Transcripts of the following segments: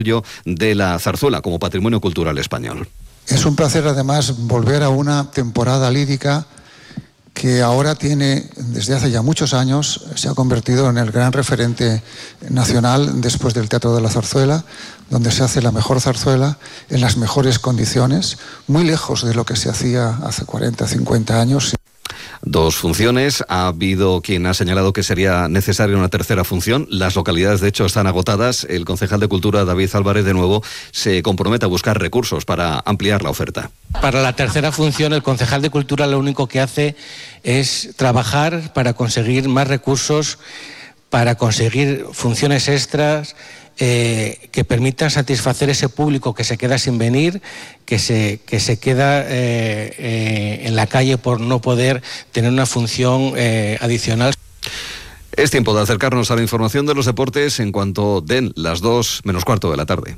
de la zarzuela como patrimonio cultural español. Es un placer además volver a una temporada lírica que ahora tiene, desde hace ya muchos años, se ha convertido en el gran referente nacional después del Teatro de la Zarzuela, donde se hace la mejor zarzuela en las mejores condiciones, muy lejos de lo que se hacía hace 40, 50 años. 2 funciones, ha habido quien ha señalado que sería necesaria una tercera función, las localidades de hecho están agotadas, el concejal de Cultura David Álvarez de nuevo se compromete a buscar recursos para ampliar la oferta. Para la tercera función el concejal de Cultura lo único que hace es trabajar para conseguir más recursos, para conseguir funciones extras, que permitan satisfacer ese público que se queda sin venir, que se queda en la calle por no poder tener una función adicional. Es tiempo de acercarnos a la información de los deportes en cuanto den las 2:15 de la tarde.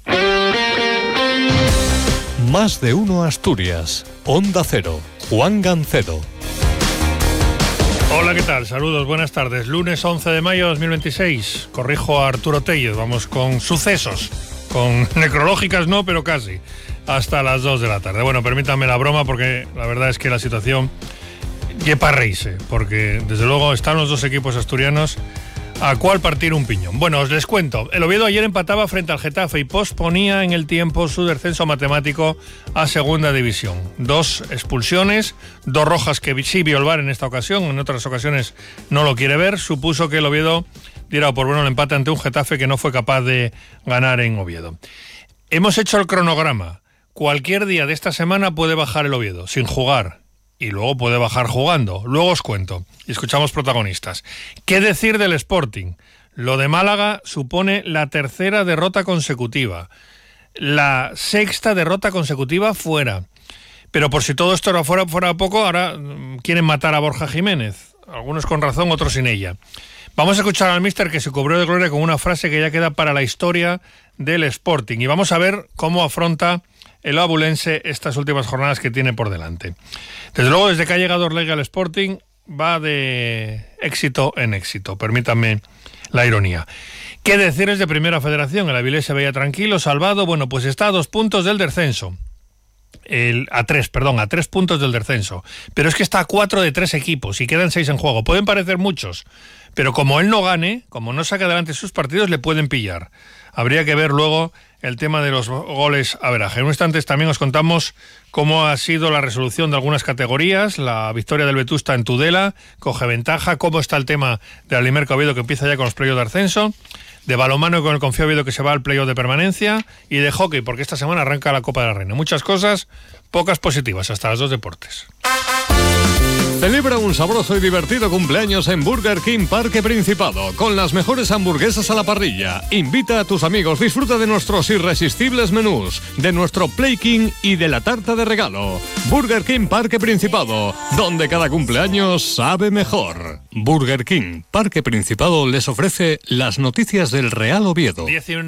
Más de uno Asturias, Onda Cero, Juan Gancedo. Hola, ¿qué tal? Saludos, buenas tardes. Lunes 11 de mayo de 2026. Corrijo a Arturo Tellez. Vamos con sucesos. Con necrológicas no, pero casi. Hasta las 2 de la tarde. Bueno, permítanme la broma porque la verdad es que la situación lleva a reírse. Porque desde luego están los dos equipos asturianos a cuál partir un piñón. Bueno, os les cuento. El Oviedo ayer empataba frente al Getafe y posponía en el tiempo su descenso matemático a segunda división. 2 expulsiones, 2 rojas que sí vio el VAR en esta ocasión, en otras ocasiones no lo quiere ver. Supuso que el Oviedo diera por bueno el empate ante un Getafe que no fue capaz de ganar en Oviedo. Hemos hecho el cronograma. Cualquier día de esta semana puede bajar el Oviedo, sin jugar. Y luego puede bajar jugando. Luego os cuento. Y escuchamos protagonistas. ¿Qué decir del Sporting? Lo de Málaga supone la tercera derrota consecutiva. La 6ª derrota consecutiva fuera. Pero por si todo esto era fuera poco, ahora quieren matar a Borja Jiménez. Algunos con razón, otros sin ella. Vamos a escuchar al míster que se cubrió de gloria con una frase que ya queda para la historia del Sporting. Y vamos a ver cómo afronta el abulense estas últimas jornadas que tiene por delante. Desde luego, desde que ha llegado Orlegui al Sporting, va de éxito en éxito, permítanme la ironía. ¿Qué decir es de Primera Federación? El Avilés se veía tranquilo, salvado, bueno, pues está a 2 puntos del descenso. A 3 puntos del descenso. Pero es que está a 4 de 3 equipos y quedan 6 en juego. Pueden parecer muchos, pero como él no gane, como no saque adelante sus partidos, le pueden pillar. Habría que ver luego el tema de los goles averaje. En un instante también os contamos cómo ha sido la resolución de algunas categorías, la victoria del Vetusta en Tudela, coge ventaja, cómo está el tema del Alimerca Oviedo que empieza ya con los playoffs de ascenso, de balonmano con el Confía Oviedo que se va al playoff de permanencia y de hockey porque esta semana arranca la Copa de la Reina. Muchas cosas, pocas positivas, hasta las 2 deportes. Celebra un sabroso y divertido cumpleaños en Burger King Parque Principado, con las mejores hamburguesas a la parrilla. Invita a tus amigos, disfruta de nuestros irresistibles menús, de nuestro Play King y de la tarta de regalo. Burger King Parque Principado, donde cada cumpleaños sabe mejor. Burger King Parque Principado les ofrece las noticias del Real Oviedo.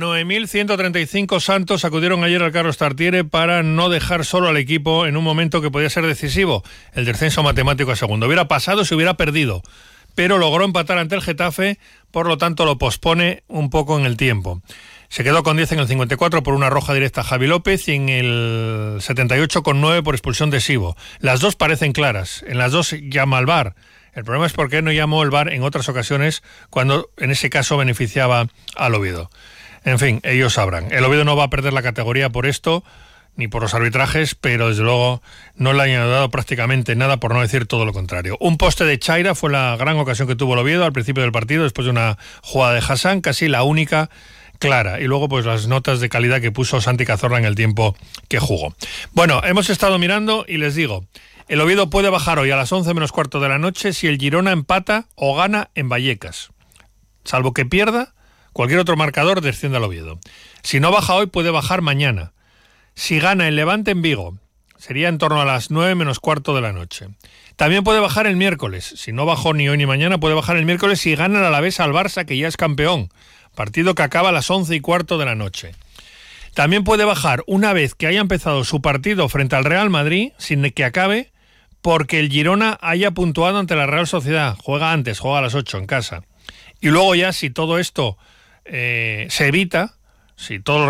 19.135 santos acudieron ayer al Carlos Tartiere para no dejar solo al equipo en un momento que podía ser decisivo, el descenso matemático a segundo. Hubiera pasado si hubiera perdido, pero logró empatar ante el Getafe, por lo tanto lo pospone un poco en el tiempo. Se quedó con 10 en el 54 por una roja directa a Javi López y en el 78 con 9 por expulsión de Sibo. Las dos parecen claras, en las dos llama al VAR. El problema es por qué no llamó el VAR en otras ocasiones cuando en ese caso beneficiaba al Oviedo. En fin, ellos sabrán. El Oviedo no va a perder la categoría por esto, ni por los arbitrajes, pero desde luego no le han ayudado prácticamente nada, por no decir todo lo contrario. Un poste de Chaira fue la gran ocasión que tuvo el Oviedo al principio del partido, después de una jugada de Hassan, casi la única clara. Y luego pues las notas de calidad que puso Santi Cazorla en el tiempo que jugó. Bueno, hemos estado mirando y les digo, el Oviedo puede bajar hoy a las 11 menos cuarto de la noche si el Girona empata o gana en Vallecas. Salvo que pierda, cualquier otro marcador desciende al Oviedo. Si no baja hoy, puede bajar mañana. Si gana el Levante en Vigo, sería en torno a las 9 menos cuarto de la noche. También puede bajar el miércoles. Si no bajó ni hoy ni mañana, puede bajar el miércoles si gana el Alavés al Barça, que ya es campeón. Partido que acaba a las 11 y cuarto de la noche. También puede bajar una vez que haya empezado su partido frente al Real Madrid, sin que acabe, porque el Girona haya puntuado ante la Real Sociedad. Juega antes, juega a las 8 en casa. Y luego ya, si todo esto se evita, si todos los